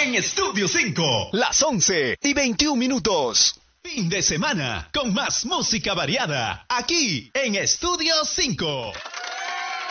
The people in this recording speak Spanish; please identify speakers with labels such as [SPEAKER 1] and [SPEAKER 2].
[SPEAKER 1] en Estudio 5.
[SPEAKER 2] Las 11:21.
[SPEAKER 1] Fin de semana con más música variada aquí en Estudio 5.